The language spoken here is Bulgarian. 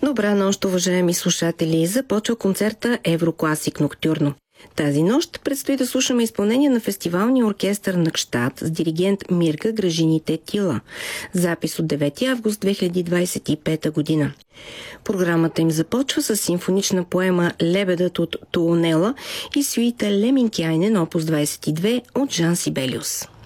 Добра нощ, уважаеми слушатели! Започва концерта Еврокласик Ноктюрно. Тази нощ предстои да слушаме изпълнение на фестивалния оркестър на Кщад с диригент Мирка Гражините Тила. Запис от 9 август 2025 година. Програмата им започва с симфонична поема Лебедът от Туонела и сюита Леминкяйнен, опус 22 от Жан Сибелиус.